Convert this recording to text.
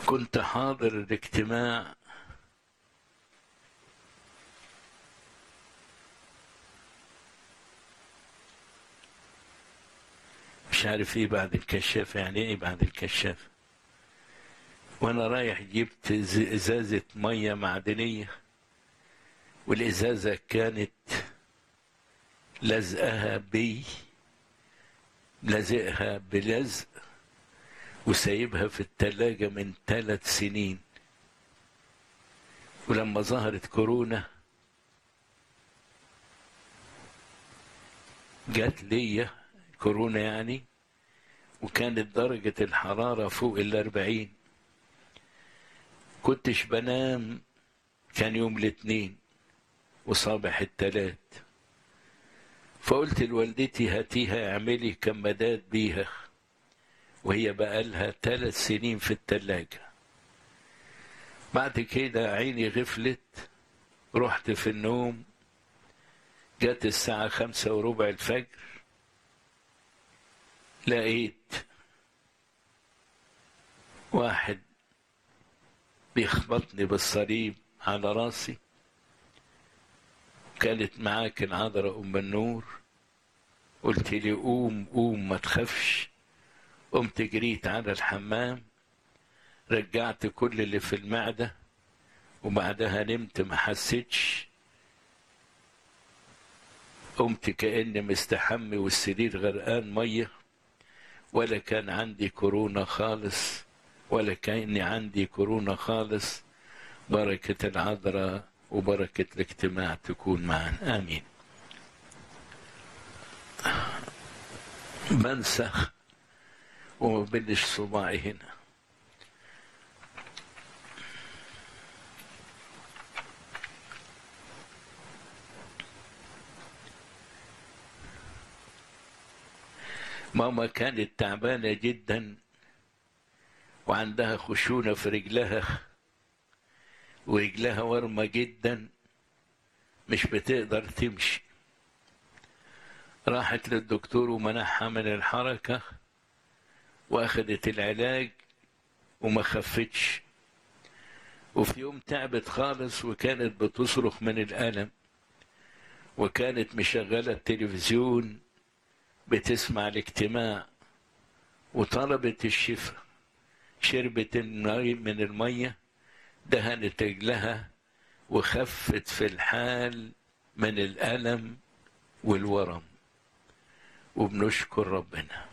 كنت حاضر الاجتماع مش عارف ايه بعد الكشاف، يعني ايه بعد الكشاف. وانا رايح جبت ازازة مية معدنية، والازازة كانت لازقها بلزق وسايبها في التلاجة من 3 سنين. ولما ظهرت كورونا جات ليا كورونا يعني، وكانت درجة الحرارة فوق 40. كنتش بنام، كان يوم الاثنين وصباح الثلاث. فقلت لوالدتي هاتيها اعملي كمادات بيها، وهي بقالها 3 سنين في التلاجة. بعد كده عيني غفلت، رحت في النوم، جت الساعة 5:15 الفجر، لقيت واحد بيخبطني بالصليب على راسي. كانت معاك العذراء أم النور، قلت لي قوم قوم ما تخافش. قمت جريت على الحمام، رجعت كل اللي في المعدة، وبعدها نمت ما حسيتش. قمت كأني مستحمي والسرير غرقان مية، ولا كان عندي كورونا خالص، ولا كأني عندي كورونا خالص. بركة العذراء وبركة الاجتماع تكون معنا، آمين. بنسخ ومبلش صباعي هنا. ماما كانت تعبانة جدا وعندها خشونة في رجلها، ورجلها ورمة جدا، مش بتقدر تمشي. راحت للدكتور ومنعها من الحركة، واخدت العلاج وما خفتش. وفي يوم تعبت خالص وكانت بتصرخ من الألم، وكانت مشغلة التلفزيون بتسمع الاجتماع، وطلبت الشفاء. شربت من المية، دهنت رجلها وخفت في الحال من الألم والورم، وبنشكر ربنا.